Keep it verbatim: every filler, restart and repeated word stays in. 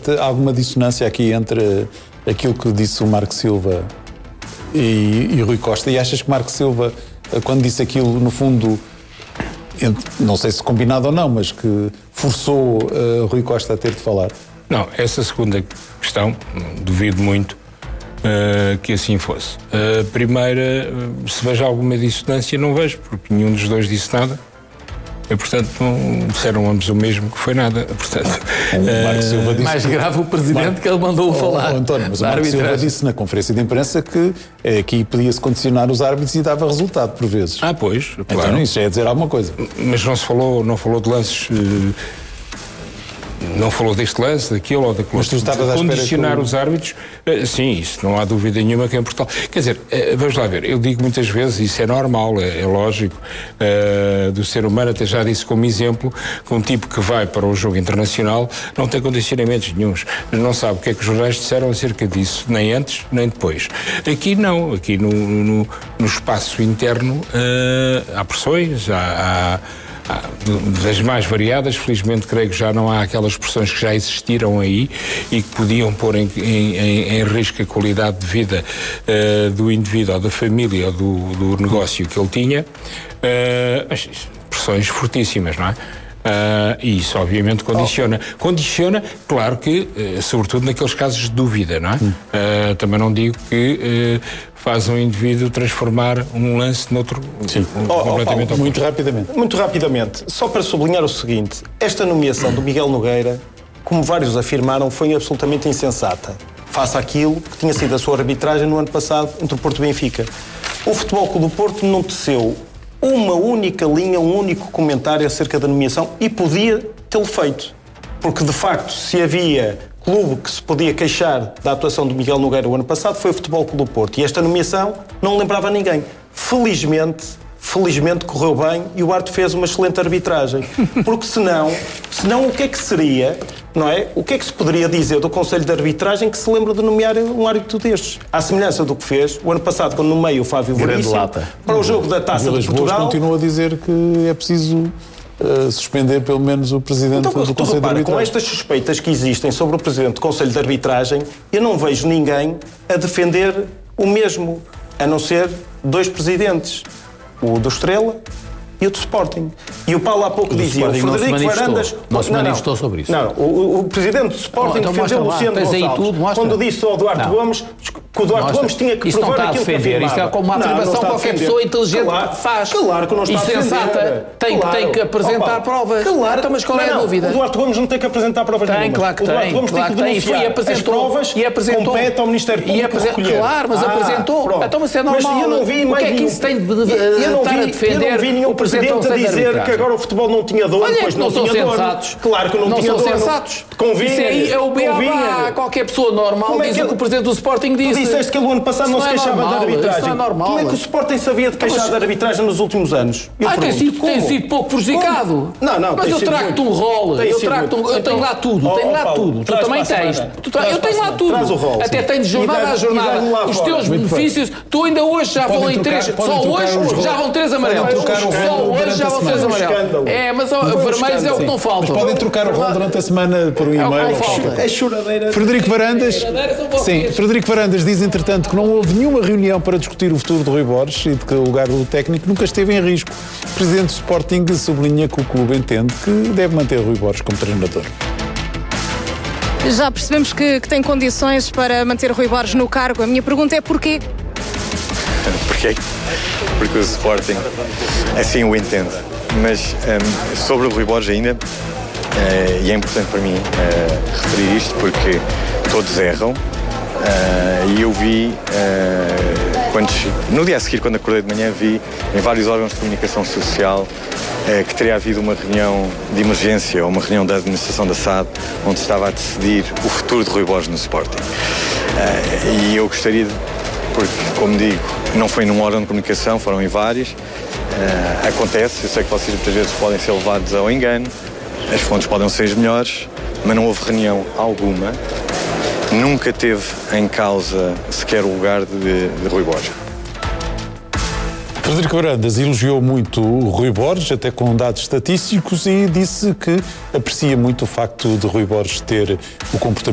existe alguma dissonância aqui entre aquilo que disse o Marco Silva e, e Rui Costa? E achas que Marco Silva, quando disse aquilo, no fundo, não sei se combinado ou não, mas que forçou uh, Rui Costa a ter de falar? Não, essa segunda questão, duvido muito uh, que assim fosse. A primeira, uh, se vejo alguma dissonância, não vejo, porque nenhum dos dois disse nada. E, portanto, não disseram ambos o mesmo, que foi nada. Portanto, o Marco Silva disse mais grave o presidente Marco, que ele mandou oh, falar. Oh, António, mas o Marco Silva disse na conferência de imprensa que é, aqui podia-se condicionar os árbitros e dava resultado por vezes. Ah, pois, claro. Então isso já é dizer alguma coisa. Mas não se falou, não falou de lances... Uh, não falou deste lance, daquilo ou daquilo. Mas tu estavas à espera condicionar que... os árbitros, sim, isso não há dúvida nenhuma que é em Portugal. Quer dizer, vamos lá ver, eu digo muitas vezes, isso é normal, é, é lógico, uh, do ser humano, até já disse como exemplo, que um tipo que vai para o jogo internacional não tem condicionamentos nenhuns, não sabe o que é que os jornais disseram acerca disso, nem antes, nem depois. Aqui não, aqui no, no, no espaço interno uh, há pressões, há... há Ah, das mais variadas, felizmente creio que já não há aquelas pressões que já existiram aí e que podiam pôr em, em, em risco a qualidade de vida uh, do indivíduo ou da família ou do, do negócio que ele tinha, uh, mas, pressões fortíssimas, não é? Uh, e isso obviamente condiciona. Oh. Condiciona, claro que, uh, sobretudo naqueles casos de dúvida, não é? Hum. Uh, também não digo que uh, faz um indivíduo transformar um lance noutro. Sim. Um, oh, completamente oh, oh, muito rapidamente. Muito rapidamente, só para sublinhar o seguinte, esta nomeação do Miguel Nogueira, como vários afirmaram, foi absolutamente insensata, face àquilo que tinha sido a sua arbitragem no ano passado entre o Porto e o Benfica. O Futebol Clube do Porto não teceu uma única linha, um único comentário acerca da nomeação e podia tê-lo feito. Porque, de facto, se havia clube que se podia queixar da atuação do Miguel Nogueira o ano passado, foi o Futebol Clube do Porto. E esta nomeação não lembrava a ninguém. Felizmente, felizmente correu bem e o árbitro fez uma excelente arbitragem. Porque senão, senão o que é que seria, não é? O que é que se poderia dizer do Conselho de Arbitragem que se lembra de nomear um árbitro destes? À semelhança do que fez o ano passado, quando nomeia o Fábio Veríssimo para o jogo da Taça de Portugal. Continua a dizer que é preciso uh, suspender pelo menos o Presidente então, do Conselho repara, de Arbitragem. Com estas suspeitas que existem sobre o Presidente do Conselho de Arbitragem, eu não vejo ninguém a defender o mesmo, a não ser dois presidentes. O do Estrela e o do Sporting. E o Paulo há pouco o dizia, o Frederico Varandas... Não se manifestou sobre isso. Não, o, o presidente do Sporting então defendeu o Luciano Gonçalves quando disse ao Duarte não. Gomes que o Duarte mostra. Gomes tinha que isso provar não está aquilo a defender. que Isto é como uma afirmação que qualquer pessoa inteligente claro, faz. Claro que não está e a defender. sensata tem, claro. tem que apresentar Opa, provas. Claro. Então, mas qual não, é a não, dúvida? O Duarte Gomes não tem que apresentar provas tem, nenhuma. Claro que o Duarte tem, Gomes claro tem que denunciar e apresentou, as provas e apresentou, compete ao Ministério Público recolher. Claro, mas ah, apresentou. Pronto. Então, mas é normal. Mas eu não vi o que é que isso tem de estar a defender? Eu não vi nenhum presidente a dizer que agora o futebol não tinha dono, Olha, pois não, não são tinha sensatos. dono. Claro que não, não tinha são dono. sensatos. Convinha. Isso aí é o beabá. Qualquer pessoa normal diz o que o Presidente do Sporting disse. Tu disseste que ele o ano passado não se queixava da arbitragem. Isso não é normal. Como é que o Sporting sabia de queixar da arbitragem nos últimos anos? Eu ah, tem sido, tem sido pouco prejudicado. Não, não, mas eu trago-te um rol. Eu, trago um, eu tenho lá tudo. Oh, tenho lá Paulo, tudo. Tu também tens. Tu tra... Eu tenho lá tudo. Traz o rol, até tenho de jornada a jornada. Os teus benefícios. Tu ainda hoje já vão em três. Só hoje já vão três amarelos. Só hoje já vão três amarelos. É, mas vermelhos é o que não falta. Podem trocar o rol durante a semana por um e-mail. É choradeira. Frederico Varandas. Sim, Frederico Varandas diz, entretanto, que não houve nenhuma reunião para discutir o futuro de Rui Borges e de que o lugar do técnico nunca esteve em risco. O presidente do Sporting sublinha que o clube entende que deve manter Rui Borges como treinador. Já percebemos que, que tem condições para manter Rui Borges no cargo. A minha pergunta é porquê? Porquê? Porque o Sporting assim o entende. Mas um, sobre o Rui Borges ainda, uh, e é importante para mim uh, referir isto porque todos erram, uh, e eu vi, uh, quando, no dia a seguir, quando acordei de manhã, vi em vários órgãos de comunicação social uh, que teria havido uma reunião de emergência ou uma reunião da administração da S A D onde se estava a decidir o futuro de Rui Borges no Sporting. Uh, e eu gostaria de, porque, como digo, não foi num órgão de comunicação, foram em vários. Uh, acontece, eu sei que vocês muitas vezes podem ser levados ao engano, as fontes podem ser as melhores, mas não houve reunião alguma, nunca teve em causa sequer o lugar de, de Rui Borges. Frederico Varandas elogiou muito o Rui Borges, até com dados estatísticos, e disse que aprecia muito o facto de Rui Borges ter o comportamento